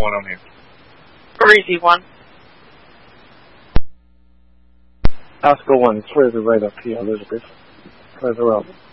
one on here. Easy one. Oscar 1, clear the right up here, Elizabeth. Clear the road.